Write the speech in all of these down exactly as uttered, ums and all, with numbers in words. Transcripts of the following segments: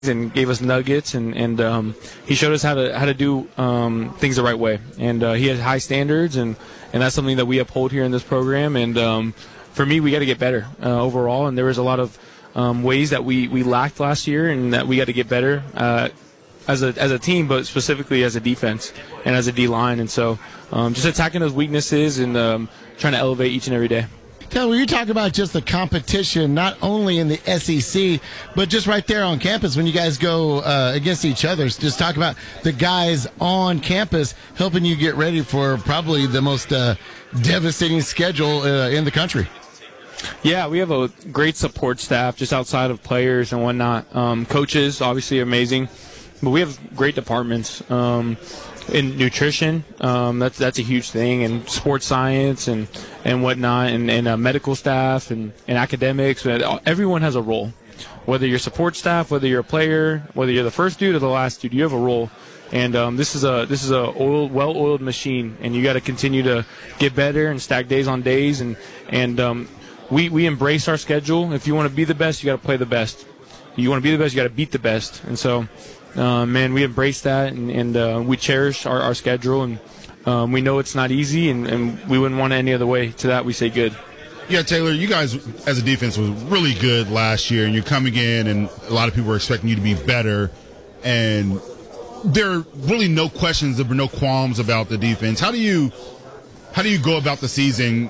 and gave us nuggets, and, and um, he showed us how to how to do um, things the right way. And uh, he has high standards, and, and that's something that we uphold here in this program. And um, for me, we got to get better uh, overall. And there was a lot of um, ways that we, we lacked last year, and that we got to get better uh, as a as a team, but specifically as a defense and as a D line. And so um, just attacking those weaknesses and um, trying to elevate each and every day. Taylor, you talk about just the competition, not only in the S E C, but just right there on campus when you guys go uh, against each other. Just talk about the guys on campus helping you get ready for probably the most uh, devastating schedule uh, in the country. Yeah, we have a great support staff just outside of players and whatnot. Um, coaches, obviously amazing, but we have great departments. Um, in nutrition, um, that's that's a huge thing, and sports science and, and whatnot, and, and uh, medical staff and, and academics. Everyone has a role. Whether you're support staff, whether you're a player, whether you're the first dude or the last dude, you have a role. And um, this is a this is a oiled, well-oiled machine, and you got to continue to get better and stack days on days. And and um, we we embrace our schedule. If you want to be the best, you got to play the best. You want to be the best, you got to beat the best. And so. Uh, man, we embrace that, and, and uh, we cherish our, our schedule, and um, we know it's not easy, and, and we wouldn't want it any other way. To that, we say good. Yeah, Taylor, you guys as a defense was really good last year, and you're coming in, and a lot of people were expecting you to be better, and there are really no questions, there were no qualms about the defense. How do you, how do you go about the season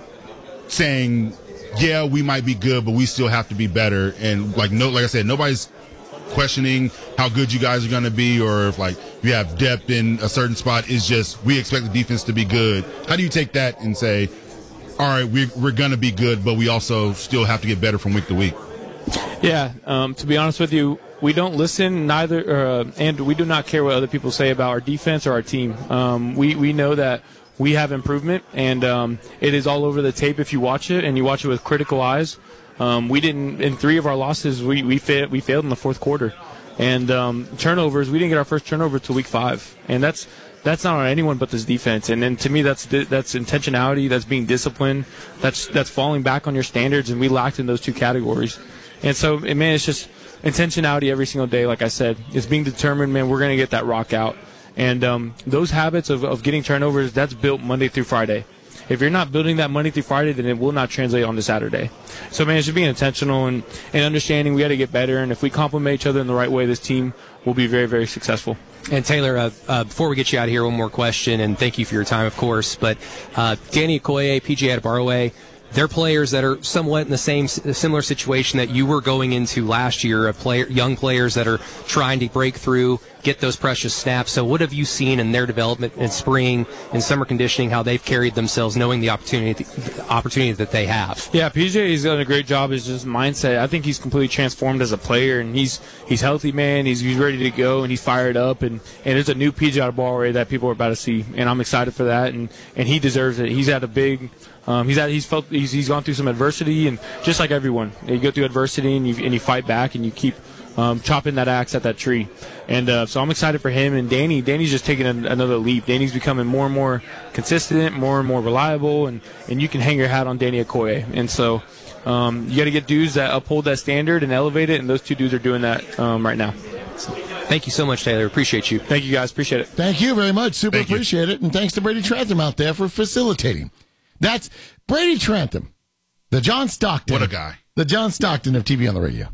saying, yeah, we might be good, but we still have to be better, and like no, like I said, nobody's questioning how good you guys are going to be, or if like you have depth in a certain spot. Is just we expect the defense to be good. How do you take that and say, all right, we're, we're going to be good, but we also still have to get better from week to week? Yeah, um, to be honest with you, we don't listen neither, uh, and we do not care what other people say about our defense or our team. Um, we, we know that we have improvement, and um, it is all over the tape if you watch it, and you watch it with critical eyes. Um, we didn't, in three of our losses, we we, fa- we failed in the fourth quarter. And um, turnovers, we didn't get our first turnover until week five. And that's that's not on anyone but this defense. And then to me, that's that's intentionality, that's being disciplined, that's that's falling back on your standards, and we lacked in those two categories. And so, man, it's just intentionality every single day, like I said. It's being determined, man, we're going to get that rock out. And um, those habits of, of getting turnovers, that's built Monday through Friday. If you're not building that Monday through Friday, then it will not translate onto Saturday. So, man, it's just being intentional and, and understanding we got to get better. And if we complement each other in the right way, this team will be very, very successful. And, Taylor, uh, uh, before we get you out of here, one more question, and thank you for your time, of course. But uh, Danny Okoye, P J Adebawore, they're players that are somewhat in the same similar situation that you were going into last year, a player, young players that are trying to break through, get those precious snaps. So what have you seen in their development in spring and summer conditioning, how they've carried themselves, knowing the opportunity the opportunity that they have? Yeah, P J has done a great job. His just mindset. I think he's completely transformed as a player, and he's he's healthy, man. He's he's ready to go, and he's fired up, and, and there's a new P J Adebawore that people are about to see, and I'm excited for that, and, and he deserves it. He's had a big Um, he's had, he's felt he's, he's gone through some adversity, and just like everyone, you go through adversity and you and you fight back and you keep um, chopping that axe at that tree. And uh, so I'm excited for him. And Danny, Danny's just taking a, another leap. Danny's becoming more and more consistent, more and more reliable, and, and you can hang your hat on Danny Okoye. And so um, you got to get dudes that uphold that standard and elevate it, and those two dudes are doing that um, right now. So, thank you so much, Taylor. Appreciate you. Thank you, guys. Appreciate it. Thank you very much. Super Thank appreciate you. it. And thanks to Brady Trantham out there for facilitating. That's Brady Trantham, the John Stockton. What a guy. The John Stockton of T V on the radio.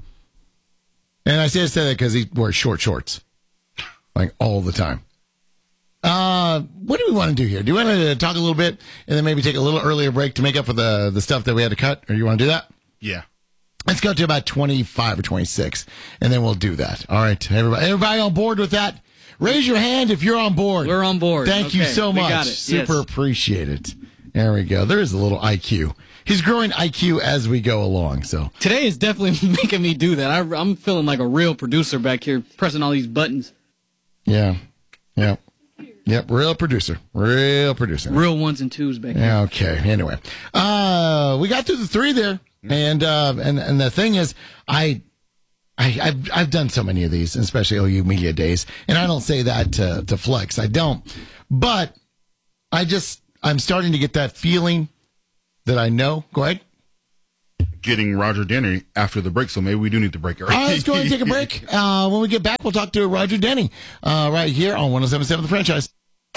And I say, I say that because he wears short shorts, like all the time. Uh, what do we want to do here? Do you want to talk a little bit and then maybe take a little earlier break to make up for the, the stuff that we had to cut? Or you want to do that? Yeah. Let's go to about twenty-five or twenty-six, and then we'll do that. All right, everybody, everybody on board with that? Raise your hand if you're on board. We're on board. Thank okay, you so we much. got it. Super yes. appreciate it. There we go. There is a little I Q. He's growing I Q as we go along. So today is definitely making me do that. I, I'm feeling like a real producer back here, pressing all these buttons. Yeah, yeah, yep. Real producer, real producer. Real ones and twos back here. Yeah, okay. Anyway, uh, we got through the three there, and uh, and and the thing is, I. I, I've I've done so many of these, especially O U Media Days, and I don't say that to, to flex. I don't, but I just I'm starting to get that feeling that I know. Go ahead. getting Roger Denny after the break, so maybe we do need to break it. All right, let's go ahead and take a break. Uh, when we get back, we'll talk to Roger Denny uh, right here on one oh seven point seven The Franchise.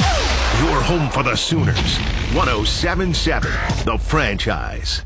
Your home for the Sooners. one oh seven point seven The Franchise.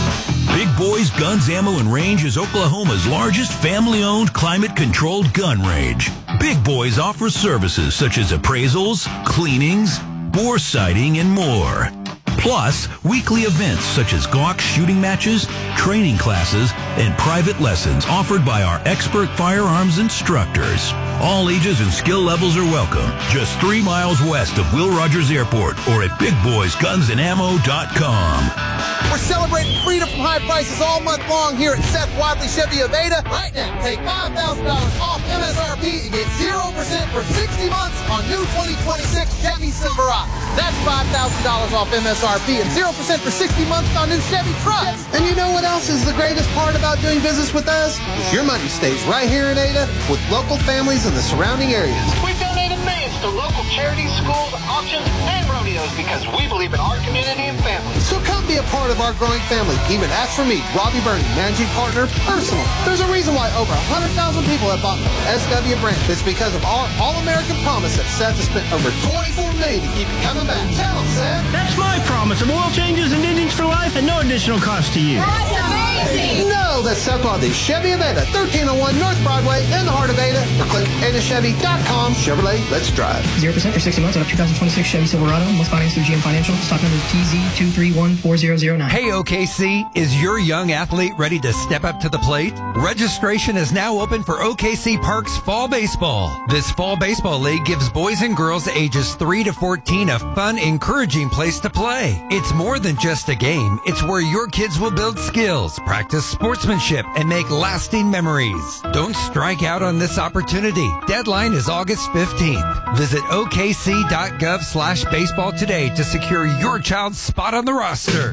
Big Boys Guns, Ammo, and Range is Oklahoma's largest family-owned, climate-controlled gun range. Big Boys offers services such as appraisals, cleanings, bore sighting, and more. Plus, weekly events such as Glock shooting matches, training classes, and private lessons offered by our expert firearms instructors. All ages and skill levels are welcome. Just three miles west of Will Rogers Airport or at big boys guns and ammo dot com. We're celebrating freedom from high prices all month long here at Seth Wadley Chevy of Ada. Right now, take five thousand dollars off M S R P and get zero percent for sixty months on new twenty twenty-six Chevy Silverado. That's five thousand dollars off M S R P and zero percent for sixty months on new Chevy trucks. And you know what else is the greatest part about doing business with us? Is your money stays right here in Ada with local families in the surrounding areas. We've donated millions to local charities, schools, auctions, and rodeos because we believe in our community and family. So come be a part of our growing family. Even ask for me, Robbie Burney, managing partner, personal. There's a reason why over one hundred thousand people have bought the S W brand. It's because of our all-American promise that Seth has spent over twenty-four million dollars to keep you coming back. Tell him, Seth. That's my promise of oil changes and engines for life and no additional cost to you. That's amazing. No, that's Seth Wadley Chevy of Ada, thirteen oh one North Broadway in the heart of Ada. Or click ada chevy dot com. Chevrolet, let's drive. zero percent for sixty months on a two thousand twenty-six Chevy Silverado. Most financed through G M Financial. Stock number is T Z two three one four zero zero nine. Hey, O K C, is your young athlete ready to step up to the plate? Registration is now open for O K C Park's Fall Baseball. This Fall Baseball League gives boys and girls ages three to fourteen a fun, encouraging place to play. It's more than just a game. It's where your kids will build skills, practice sportsmanship, and make lasting memories. Don't strike out on this opportunity. Deadline is August fifteenth. Visit O K C dot gov slash baseball today to secure your child's spot on the roster.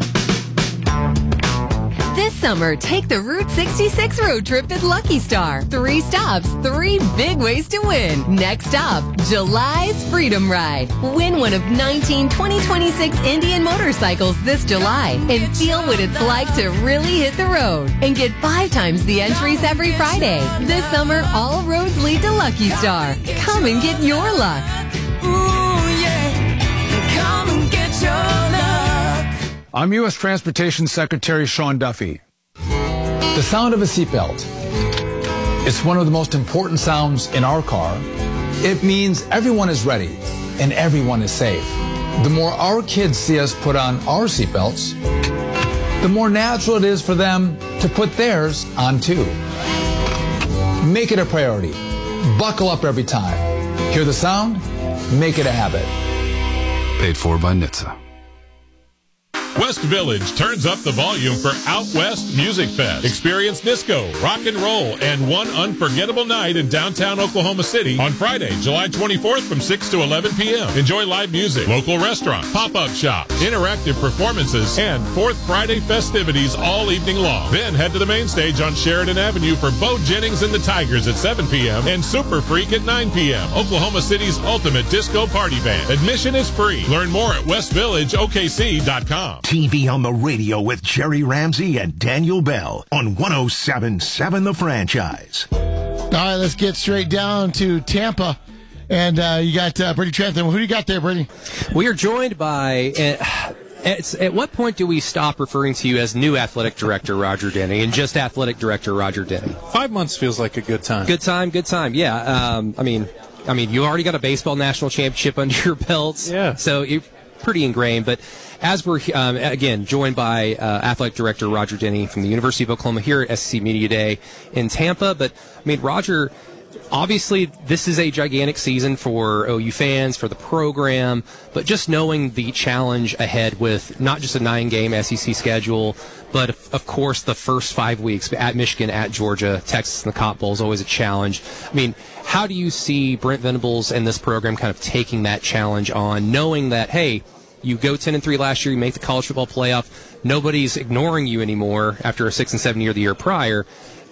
This summer, take the Route sixty-six road trip at Lucky Star. Three stops, three big ways to win. Next stop, July's Freedom Ride. Win one of nineteen twenty twenty-six Indian motorcycles this July and feel what it's like to really hit the road. And get five times the entries every Friday. This summer, all roads lead to Lucky Star. Come and get your luck. Ooh, yeah. Come and get your luck. I'm U S Transportation Secretary Sean Duffy. The sound of a seatbelt. It's one of the most important sounds in our car. It means everyone is ready and everyone is safe. The more our kids see us put on our seatbelts, the more natural it is for them to put theirs on too. Make it a priority. Buckle up every time. Hear the sound? Make it a habit. Paid for by N H T S A. West Village turns up the volume for Out West Music Fest. Experience disco, rock and roll, and one unforgettable night in downtown Oklahoma City on Friday, July twenty-fourth from six to eleven p.m. Enjoy live music, local restaurants, pop-up shops, interactive performances, and Fourth Friday festivities all evening long. Then head to the main stage on Sheridan Avenue for Bo Jennings and the Tigers at seven p.m. and Super Freak at nine p.m. Oklahoma City's ultimate disco party band. Admission is free. Learn more at west village O K C dot com. T V on the radio with Jerry Ramsey and Daniel Bell on one oh seven point seven The Franchise. All right, let's get straight down to Tampa. And uh, you got uh, Brittany Trantham. Who do you got there, Brittany? We are joined by... Uh, It's, at what point do we stop referring to you as new athletic director Roger Denny and just athletic director Roger Denny? Five months feels like a good time. Good time, good time. Yeah. Um, I mean, I mean, you already got a baseball national championship under your belts. Yeah. So you're pretty ingrained. But as we're um, again joined by uh, athletic director Roger Denny from the University of Oklahoma here at S E C Media Day in Tampa. But I mean, Roger. Obviously, this is a gigantic season for O U fans, for the program, but just knowing the challenge ahead with not just a nine-game S E C schedule, but, of course, the first five weeks at Michigan, at Georgia, Texas, and the Cotton Bowl is always a challenge. I mean, how do you see Brent Venables and this program kind of taking that challenge on, knowing that, hey, you go ten and three last year, you make the college football playoff, nobody's ignoring you anymore after a six and seven year the year prior.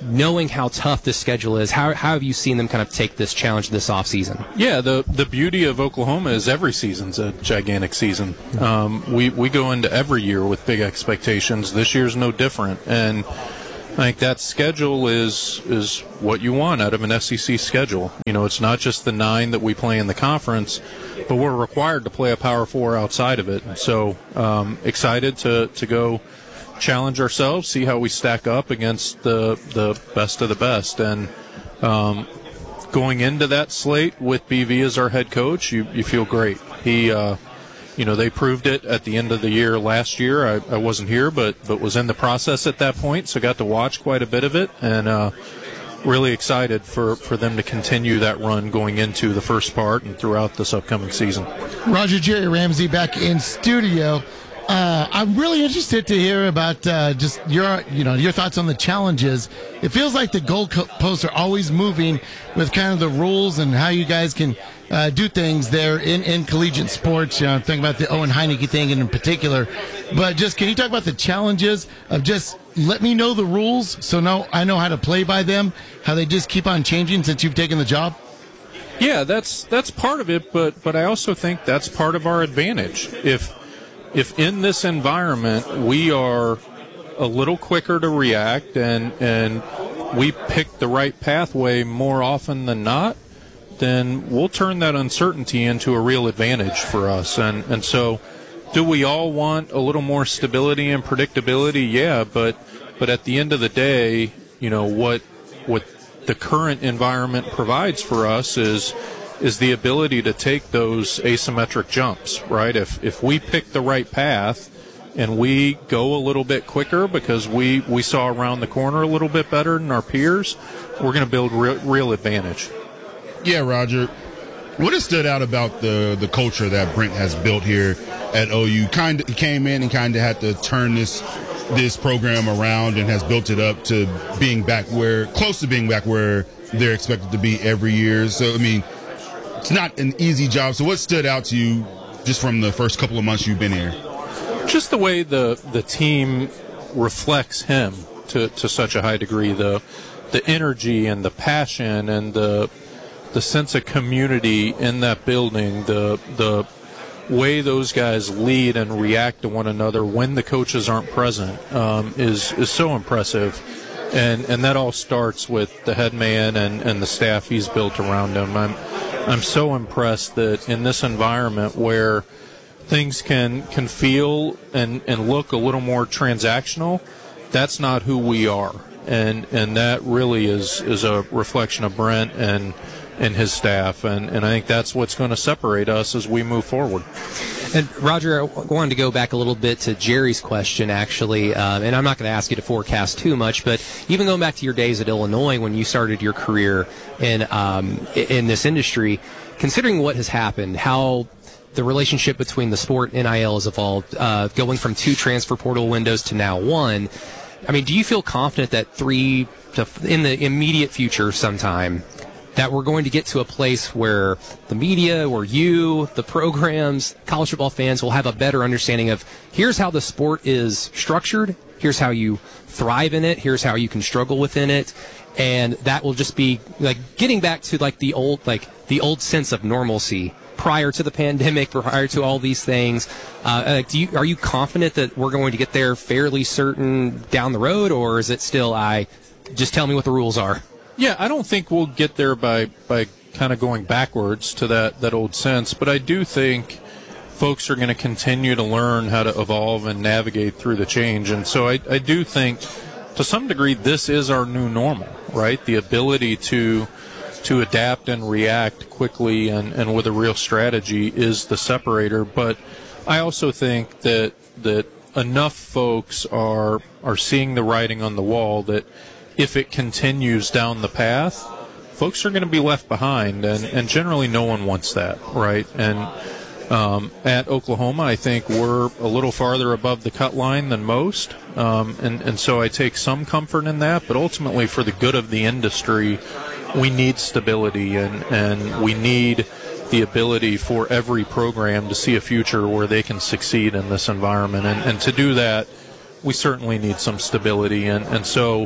knowing how tough this schedule is, how, how have you seen them kind of take this challenge this offseason? Yeah, the the beauty of Oklahoma is every season's a gigantic season. Um, we, we go into every year with big expectations. This year's no different. And I think that schedule is is what you want out of an S E C schedule. You know, it's not just the nine that we play in the conference, but we're required to play a Power Four outside of it. So um, excited to, to go challenge ourselves, see how we stack up against the the best of the best. And um, going into that slate with B V as our head coach, you, you feel great. He, uh, you know, they proved it at the end of the year last year. I, I wasn't here, but but was in the process at that point, so got to watch quite a bit of it, and uh, really excited for, for them to continue that run going into the first part and throughout this upcoming season. Roger, Jerry Ramsey back in studio. Uh, I'm really interested to hear about uh, just your, you know, your thoughts on the challenges. It feels like the goalposts are always moving with kind of the rules and how you guys can uh, do things there in, in collegiate sports. You know, I'm thinking about the Owen Heineke thing in particular. But just can you talk about the challenges of just let me know the rules so now I know how to play by them, how they just keep on changing since you've taken the job? Yeah, that's that's part of it, but but I also think that's part of our advantage. If If in this environment we are a little quicker to react and and we pick the right pathway more often than not, then we'll turn that uncertainty into a real advantage for us. And, and so do we all want a little more stability and predictability? Yeah, but but at the end of the day, you know, what what the current environment provides for us is is the ability to take those asymmetric jumps, right? If if we pick the right path and we go a little bit quicker because we, we saw around the corner a little bit better than our peers, we're going to build real, real advantage. Yeah, Roger. What has stood out about the, the culture that Brent has built here at O U? Kind of, he came in and kind of had to turn this this program around and has built it up to being back where, close to being back where they're expected to be every year. So, I mean, it's not an easy job. So what stood out to you just from the first couple of months you've been here? Just the way the, the team reflects him to, to such a high degree. The the energy and the passion and the the sense of community in that building, the the way those guys lead and react to one another when the coaches aren't present um, is is so impressive. And and that all starts with the head man and, and the staff he's built around him. I'm I'm so impressed that in this environment where things can can feel and, and look a little more transactional, that's not who we are. And and that really is, is a reflection of Brent and and his staff. And, and I think that's what's going to separate us as we move forward. And Roger, I wanted to go back a little bit to Jerry's question, actually, uh, and I'm not going to ask you to forecast too much, but even going back to your days at Illinois when you started your career in um, in this industry, considering what has happened, how the relationship between the sport and N I L has evolved, uh, going from two transfer portal windows to now one, I mean, do you feel confident that three, to, in the immediate future sometime, that we're going to get to a place where the media, where you, the programs, college football fans will have a better understanding of here's how the sport is structured, here's how you thrive in it, here's how you can struggle within it, and that will just be like getting back to like the old like the old sense of normalcy prior to the pandemic, prior to all these things. Uh, do you, are you confident that we're going to get there fairly certain down the road, or is it still I just tell me what the rules are? Yeah, I don't think we'll get there by, by kind of going backwards to that, that old sense, but I do think folks are going to continue to learn how to evolve and navigate through the change. And so I, I do think, to some degree, this is our new normal, right? The ability to to adapt and react quickly and, and with a real strategy is the separator. But I also think that that enough folks are are seeing the writing on the wall that if it continues down the path, folks are going to be left behind, and, and generally no one wants that, right? And um, at Oklahoma, I think we're a little farther above the cut line than most, um, and, and so I take some comfort in that, but ultimately for the good of the industry, we need stability, and, and we need the ability for every program to see a future where they can succeed in this environment, and, and to do that, we certainly need some stability, and, and so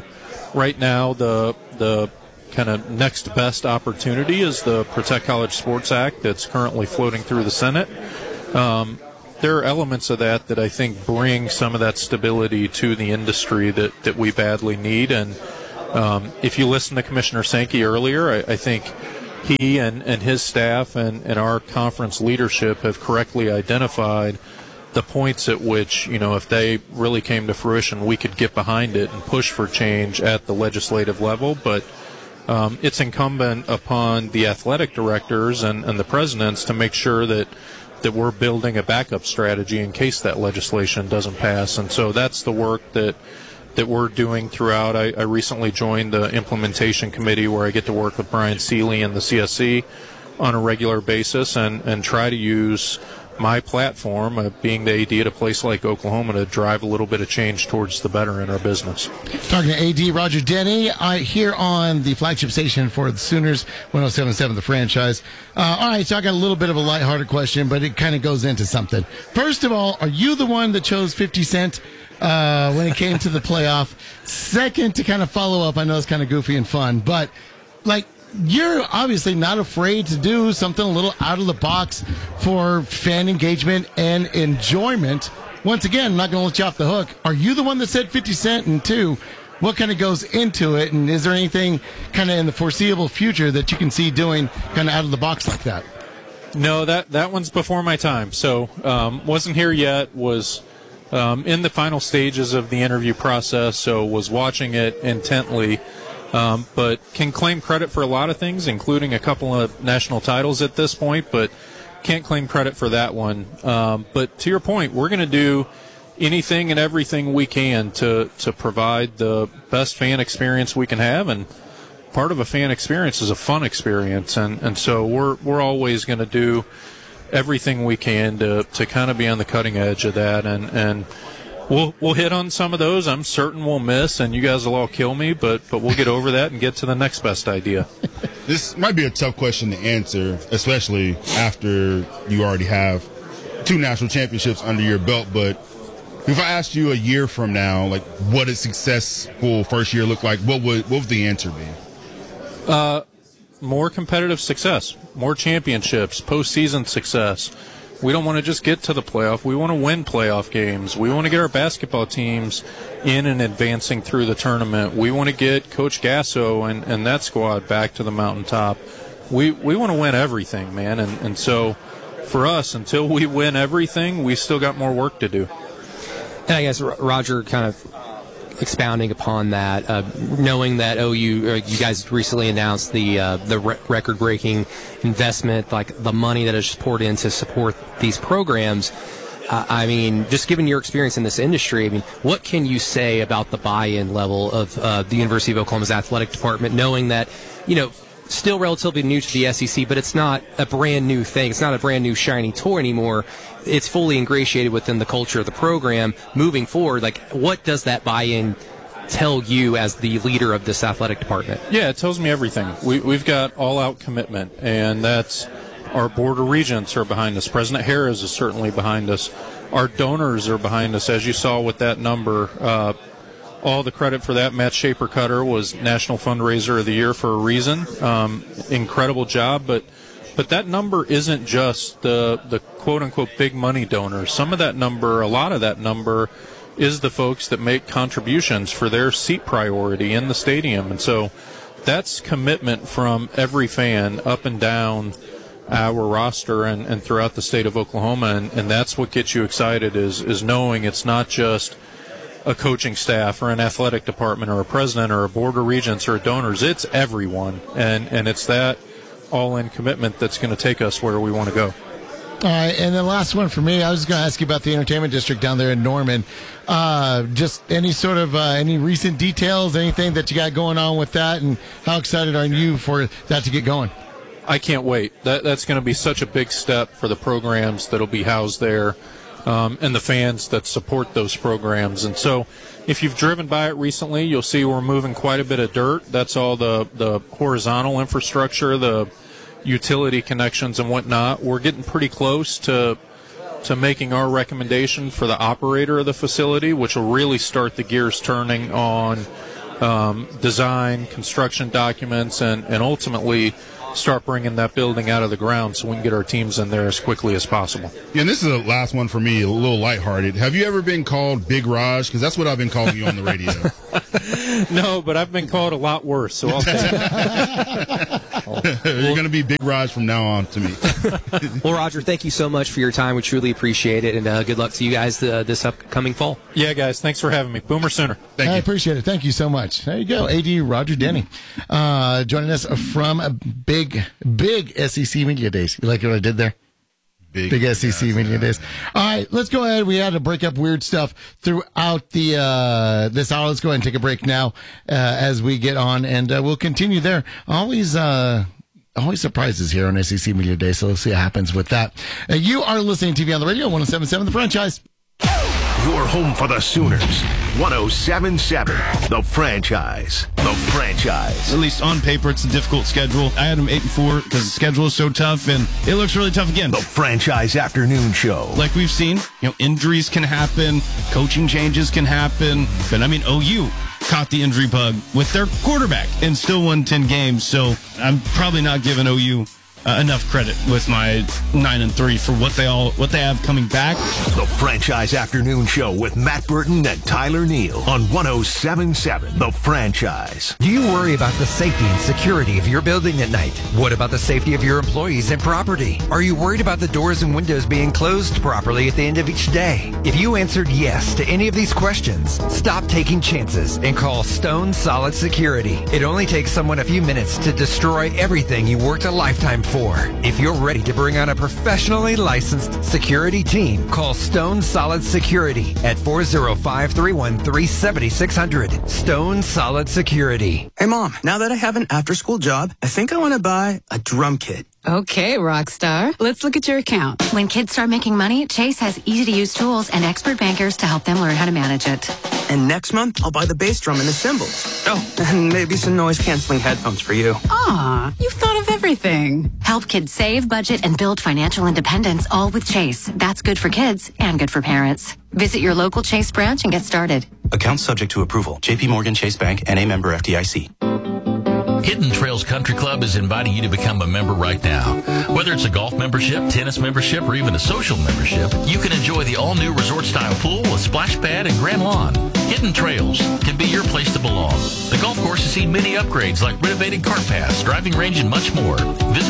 right now the the kind of next best opportunity is the Protect College Sports Act that's currently floating through the Senate. Um, there are elements of that that I think bring some of that stability to the industry that, that we badly need. And um, if you listen to Commissioner Sankey earlier, I, I think he and, and his staff and, and our conference leadership have correctly identified the points at which, you know, if they really came to fruition, we could get behind it and push for change at the legislative level. But um, it's incumbent upon the athletic directors and, and the presidents to make sure that that we're building a backup strategy in case that legislation doesn't pass. And so that's the work that that we're doing throughout. I, I recently joined the implementation committee where I get to work with Brian Seeley and the C S C on a regular basis and, and try to use my platform, uh, being the A D at a place like Oklahoma, to drive a little bit of change towards the better in our business. Talking to A D Roger Denny uh, here on the flagship station for the Sooners, one oh seven point seven The Franchise. Uh, all right, so I got a little bit of a lighthearted question, but it kind of goes into something. First of all, are you the one that chose fifty Cent uh, when it came to the playoff? Second, to kind of follow up, I know it's kind of goofy and fun, but like, you're obviously not afraid to do something a little out of the box for fan engagement and enjoyment. Once again, I'm not going to let you off the hook. Are you the one that said fifty Cent? And two, what kind of goes into it? And is there anything kind of in the foreseeable future that you can see doing kind of out of the box like that? No, that, that one's before my time. So um, wasn't here yet, was um, in the final stages of the interview process, so was watching it intently. Um, but can claim credit for a lot of things, including a couple of national titles at this point, but can't claim credit for that one. Um, but to your point, we're going to do anything and everything we can to, to provide the best fan experience we can have, and part of a fan experience is a fun experience, and, and so we're we're always going to do everything we can to, to kind of be on the cutting edge of that, and, and We'll we'll hit on some of those. I'm certain we'll miss, and you guys will all kill me, but but we'll get over that and get to the next best idea. This might be a tough question to answer, especially after you already have two national championships under your belt. But if I asked you a year from now, like, what a successful first year look like, what would what would the answer be? Uh, more competitive success, more championships, postseason success. We don't want to just get to the playoff. We want to win playoff games. We want to get our basketball teams in and advancing through the tournament. We want to get Coach Gasso and, and that squad back to the mountaintop. We we want to win everything, man. And, and so for us, until we win everything, we still got more work to do. And I guess Roger kind of expounding upon that, uh, knowing that O U, uh, you guys recently announced the uh, the re- record-breaking investment, like the money that is poured in to support these programs. Uh, I mean, just given your experience in this industry, I mean, what can you say about the buy-in level of uh, the University of Oklahoma's athletic department, knowing that, you know, still relatively new to the S E C, but it's not a brand new thing. It's not a brand new shiny toy anymore. It's fully ingratiated within the culture of the program. Moving forward, like, what does that buy-in tell you as the leader of this athletic department? Yeah, it tells me everything. We, we've got all-out commitment, and that's our board of regents are behind us. President Harris is certainly behind us. Our donors are behind us, as you saw with that number. Uh, all the credit for that. Matt Shaper-Cutter was National Fundraiser of the Year for a reason. Um, incredible job, but but that number isn't just the, the quote-unquote big money donors. Some of that number, a lot of that number, is the folks that make contributions for their seat priority in the stadium. And so that's commitment from every fan up and down our roster and, and throughout the state of Oklahoma. And, and that's what gets you excited, is is knowing it's not just a coaching staff or an athletic department or a president or a board of regents or donors. It's everyone. And, and it's that all-in commitment that's going to take us where we want to go. All right, and the last one for me, I was going to ask you about the entertainment district down there in Norman. Uh, just any sort of, uh, any recent details, anything that you got going on with that, and how excited are you for that to get going? I can't wait. That That's going to be such a big step for the programs that will be housed there, um, and the fans that support those programs. And so if you've driven by it recently, you'll see we're moving quite a bit of dirt. That's all the, the horizontal infrastructure, the utility connections and whatnot. We're getting pretty close to to making our recommendation for the operator of the facility, which will really start the gears turning on um, design, construction documents, and, and ultimately start bringing that building out of the ground so we can get our teams in there as quickly as possible. Yeah, and this is the last one for me, a little lighthearted. Have you ever been called Big Raj? Because that's what I've been calling you on the radio. No, but I've been called a lot worse, so I'll take it. You're going to be Big Raj from now on to me. Well, Roger, thank you so much for your time. We truly appreciate it, and uh, good luck to you guys uh, this upcoming fall. Yeah, guys, thanks for having me. Boomer Sooner. Thank I you. appreciate it. Thank you so much. There you go. A D Roger Denny uh, joining us from a big, big S E C Media Days. You like what I did there? Big, Big S E C Media Days. All right, let's go ahead. We had to break up weird stuff throughout the uh, this hour. Let's go ahead and take a break now uh, as we get on, and uh, we'll continue there. Always, uh, always surprises here on S E C Media Days, so let's see what happens with that. Uh, you are listening to T V on the Radio, one oh seven point seven The Franchise. Your home for the Sooners. one oh seven point seven The Franchise. The Franchise. At least on paper, it's a difficult schedule. I had them eight and four because the schedule is so tough, and it looks really tough again. The Franchise Afternoon Show. Like we've seen, you know, injuries can happen, coaching changes can happen, but I mean, O U caught the injury bug with their quarterback and still won ten games. So I'm probably not giving O U Uh, enough credit with my nine and three for what they all what they have coming back. The Franchise Afternoon Show with Matt Burton and Tyler Neal on one oh seven point seven The Franchise. Do you worry about the safety and security of your building at night? What about the safety of your employees and property? Are you worried about the doors and windows being closed properly at the end of each day? If you answered yes to any of these questions, stop taking chances and call Stone Solid Security. It only takes someone a few minutes to destroy everything you worked a lifetime for. If you're ready to bring on a professionally licensed security team, call Stone Solid Security at four oh five, three one three, seven six zero zero. Stone Solid Security. Hey, Mom, now that I have an after-school job, I think I want to buy a drum kit. Okay, Rockstar. Let's look at your account. When kids start making money, Chase has easy-to-use tools and expert bankers to help them learn how to manage it. And next month, I'll buy the bass drum and the cymbals. Oh, and maybe some noise-canceling headphones for you. Aw, you've thought of everything. Help kids save, budget, and build financial independence, all with Chase. That's good for kids and good for parents. Visit your local Chase branch and get started. Account subject to approval. J P Morgan Chase Bank, N A member F D I C. Hidden Trails Country Club is inviting you to become a member right now. Whether it's a golf membership, tennis membership, or even a social membership, you can enjoy the all-new resort-style pool with splash pad and grand lawn. Hidden Trails can be your place to belong. The golf course has seen many upgrades like renovated cart paths, driving range, and much more. Visit